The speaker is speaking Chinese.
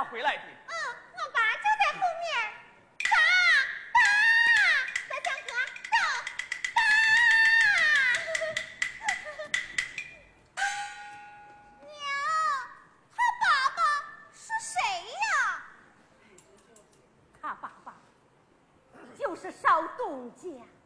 回来的。 我爸就在后面。爸，小强哥，走，爸。娘，他爸爸是谁呀？ 他爸爸就是少东家。